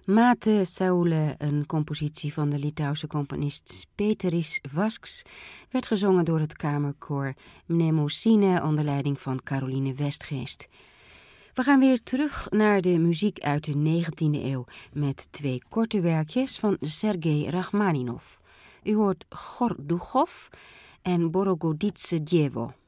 Mate Saule, een compositie van de Litouwse componist Peteris Vasks, werd gezongen door het kamerkoor Mnemosyne onder leiding van Caroline Westgeest. We gaan weer terug naar de muziek uit de 19e eeuw met 2 korte werkjes van Sergei Rachmaninov. U hoort Gordugov en Borogoditse Djevo.